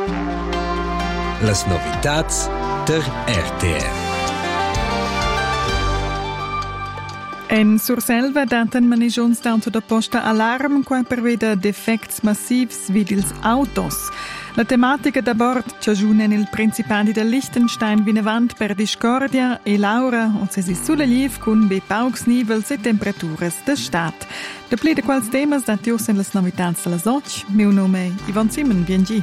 Las novitats der RTR. En Surselva daten manegions d'auto da posta alarm quai prevede defects massivs vid ils autos. La tematica da bord ciagiunen il Principati del Liechtenstein vinavant per discordia e Laura o se si sulle liv cun be paucs nivels e temperaturas da stat. Da pli de quals temas dat ius en las novitats de la soc. Meu nome è Yvonne Simon, biengi.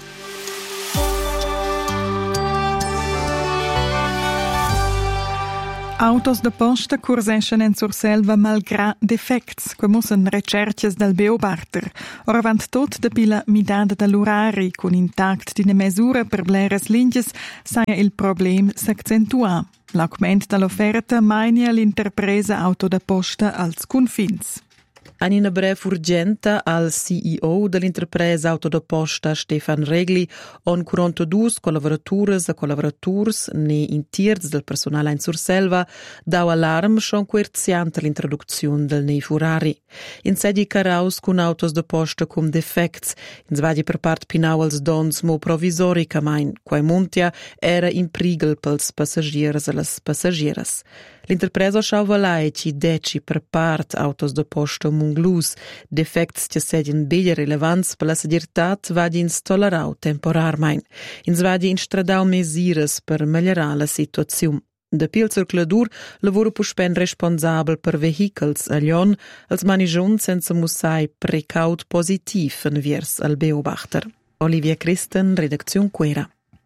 Autos da posta curseschen en Surselva malgrà defects, come mussen recerches del Beobachter. Oravant tot da pila midada dall'orari, con intact d'ina mesura per bleras linges, saia il problem s'accentua. L'augment dall'offerta mainia l'interpresa auto da posta als confins. In una breve urgenta al CEO dell'interpresa auto da posta Stefan Regli on 42 collaboratores e collaborators ne in tiers del personale in Surselva dau alarm schon querziante l'introduzione del nei furari. In sedi caraus con autos da posta cum defects, in svadi per part pinau als dons mo provisoricamein, quai muntia era in prigel pels passagiers e las passagieras. L'interpresa schauva laici deci per part autos da posta munglus, defects che sedien bella relevants per la segirtat vadi instaularau temporarmein. Ins vadi instradau mesires per migliorare la situazione. Da pil circuladur lavoro puspen responsabel per vehicles a Lyon, als manigiun senza mussai precaut positiv en viers al Beobachter. Olivia Christen, redazione Quera.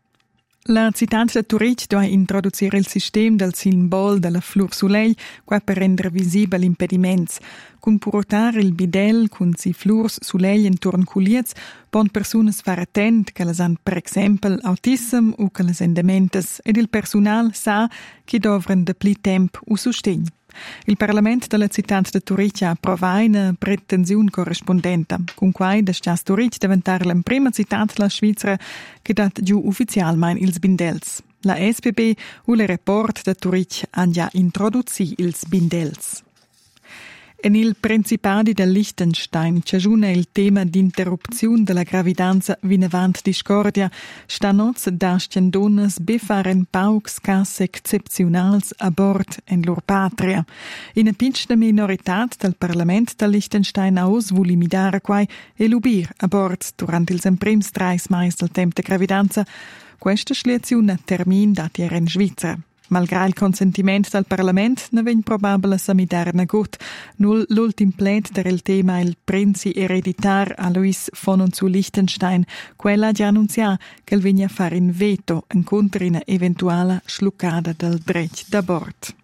La città de Zurich doit introducere il sistema del simbol della Flur Soleil qua per rendere visibile impediments. Con portare il bidel con si flurs Soleil intorno culiets, pon personas far attent che las han per exempel autism o che las endementes ed il personal sa che dovran de pli temp o sustegn. Il Parlamento della città de Zurich ha approvato una pretensione corrispondente, con cui la città de Zurich diventare la prima città della Svizzera che dat giù ufficialmente ils bindels. La SBB o le report de Zurich han già introdotto ils bindels. En il Principati del Liechtenstein ciagiuna il tema d'interrupzione della gravidanza vinavant discordia, stanoz dascien donnas befaren paucs cas excepzionals a bord en lor patria. In a pitschna minoritat del Parlament del Liechtenstein aus vu limitare quai e lubir a bord durant ils emprims 3 mais del temp de gravidanza, questa schliazione termin dat era in Svizzera. Malgrà il consentimento del Parlament, ne vegn probabile samitar negut. L'ultim plet der il tema il princi ereditar Alois von und zu Liechtenstein, quella già annunzia che il vegna far in veto incontri una eventuale schluccada del dretg da bord.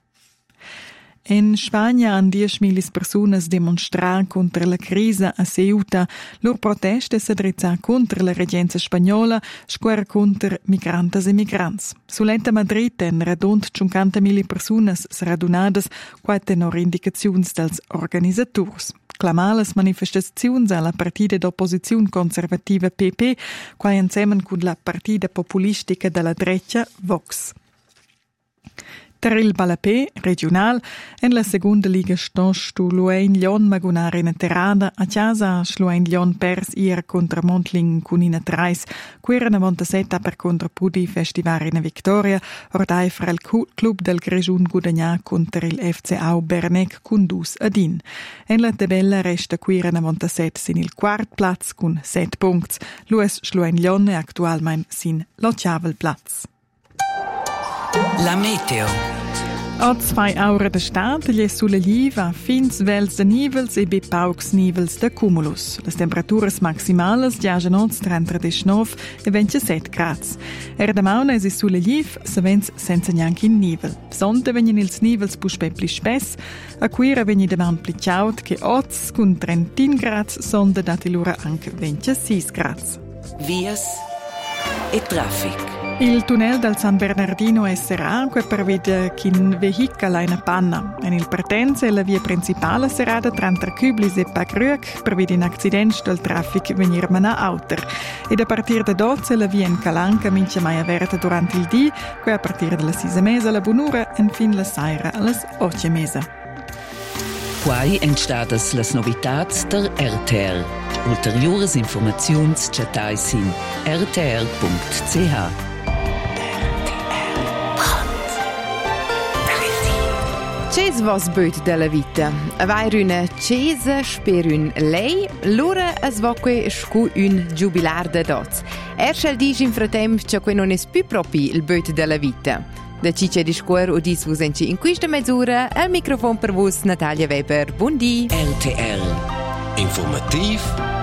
In Spagna han 10.000 personas demonstrar contra la crisa a Ceuta. Lor proteste s'adrezzar contra la regenza spagnola, square contra migrantes e migrants. Sulenta Madrid en radont 50.000 personas sradunadas, quai tenor indicaziuns dels organisaturs. Clamar las manifestaziuns alla partida d'opposiziun conservativa PP, quai insemen cun la partida populistica della dreccia Vox. Per il Balapé regional en la seconda liga sto Luain Lyon magunare in terrada a casa Luain Lyon pers ier contra Montling con in 3 quera 97 per contra Pudi festival in Victoria ordai fra il club del Grejun Gudagna contra il FCA Bernec con 2-1. En la tabella resta quera 97 sin il quart platz con 7 punts. Lues Luain Lyon è actualmente sin l'ottavo platz. La meteo. A 2 ore da stad, gli sulle liva, fins vels de nivels e be paucs nivels de cumulus. Le temperaturas maximales giagen oz 39 e 27 grads. Da mauna es sulle liv, se vens senza neanche in nivel. Sonte venien ils nivels puspe pli spess, a quira veni de maun pli ciaut che oz con 30 grads sonde dati lura anche 26 grads. Vias e traffic. Il tunnel del San Bernardino SRA che prevede che un veicolo ha una panna. In il partenza la via principale serata tra Cublis e Pagruec prevede un accidente del traffico venire mana auter. E a partire da 12 la via in Calanca mince mai aperta durante il dì, che a partire dalla 6 mese alla bunura e fin la sera alle 8 mese. Quai entstadas las novitats der RTR. ulteriores informaziuns chattai sin rtr.ch. Ces vos böt della vita. Avair una cesa sper un lei, l'ora es voque scu un jubilar de dots. Schel dic in fratemp che que non es più propi il böt della vita. Da Ciccia di Scuor udis vos enci in questa mezz'ora, al microfon per vos Natalia Weber. Buondì. RTR. Informativ